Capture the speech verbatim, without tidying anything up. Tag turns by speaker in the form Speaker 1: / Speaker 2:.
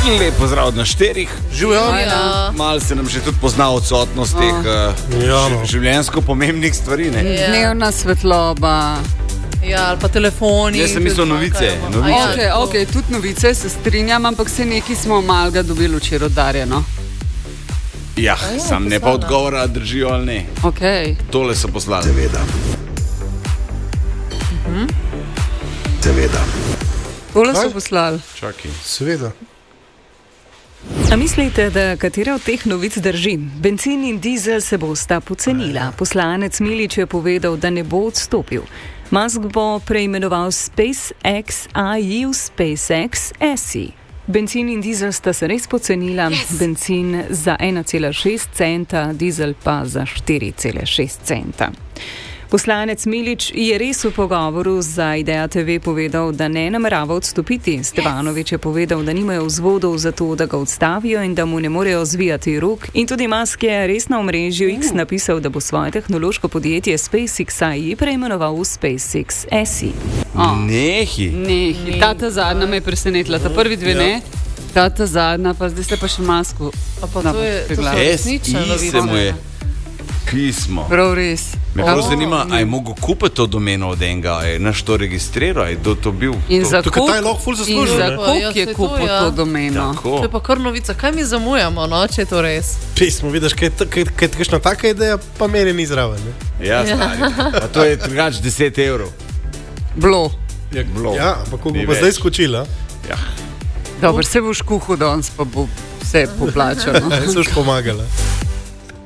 Speaker 1: Lep pozdrav na štirih.
Speaker 2: Živijo.
Speaker 3: Ja.
Speaker 1: Mal se nam že tudi pozna odsotnost teh uh,
Speaker 2: Ja, no.
Speaker 1: življenjsko pomembnih stvari. Ne?
Speaker 3: Ja.
Speaker 4: Dnevna svetloba.
Speaker 3: Ja, ali pa telefoni.
Speaker 1: Jaz sem mislil novice, novice.
Speaker 3: Ja,
Speaker 4: Okay, okay, tudi novice se strinjam, ampak se neki smo malga dobili včeraj od Darjana.
Speaker 1: Ja,
Speaker 3: ja,
Speaker 1: sam ne pa
Speaker 3: poslala.
Speaker 1: odgovora, držijo ali ne.
Speaker 4: Okay.
Speaker 1: Tole so poslali.
Speaker 5: Seveda.
Speaker 3: Mhm.
Speaker 5: Seveda.
Speaker 4: Tole so
Speaker 2: Kaj?
Speaker 4: poslali.
Speaker 1: Čakaj.
Speaker 2: Seveda.
Speaker 6: A mislite, da katera od teh novic drži? Bencin in dizel se bosta pocenila. Poslanec Milič je povedal, da ne bo odstopil. Musk bo preimenoval SpaceX A I v SpaceX S I. Bencin in dizel sta se res pocenila, yes. Bencin za ena cela šest centa, dizel pa za štiri cela šest centa. Poslanec Milič je res v pogovoru za Idea T V povedal, da ne namerava odstopiti. Stevanović je povedal, da nimajo vzvodov za to, da ga odstavijo in da mu ne morejo zvijati rok. In tudi Musk je res na omrežju X napisal, da bo svoje tehnološko podjetje SpaceX A I preimenoval v SpaceX S I.
Speaker 4: Oh.
Speaker 1: Nehi.
Speaker 4: Nehi. Ta ta zadnja me je presenetila, ta prvi dve ne. Ta ta zadnja, pa zdaj ste pa še Masku.
Speaker 3: A pa to je, to so
Speaker 1: S
Speaker 3: resnične
Speaker 1: I
Speaker 3: novice.
Speaker 1: se mu je pismo.
Speaker 4: Prav res.
Speaker 1: Me prav zanima, a je mogel kupiti to domeno od enega, a je naš to registriral, a je kdo to bil?
Speaker 4: In
Speaker 1: to,
Speaker 4: za
Speaker 2: Tukaj
Speaker 4: koliko
Speaker 2: ta je lahko ful
Speaker 4: in
Speaker 2: zaslužil,
Speaker 4: za
Speaker 2: ne?
Speaker 4: koliko
Speaker 3: Ja,
Speaker 4: je
Speaker 3: saj to,
Speaker 4: kupil
Speaker 3: ja.
Speaker 4: to domeno?
Speaker 1: Tako.
Speaker 3: To je pa kar novica. Kaj mi zamujamo, no, če je to res?
Speaker 2: Pismo, vidiš, kaj je kakšna taka ideja, pa meni ni zraven. Ne?
Speaker 1: Ja, stari. Pa to je drugač deset evrov.
Speaker 4: Bilo.
Speaker 2: Ja,
Speaker 1: Bilo.
Speaker 2: ja, ampak ko
Speaker 1: Ni
Speaker 2: bo
Speaker 1: več.
Speaker 2: zdaj skočila,
Speaker 1: Ja.
Speaker 4: Dobro, se boš kuhal danes, pa bo vse poplačano.
Speaker 2: se boš pomagala.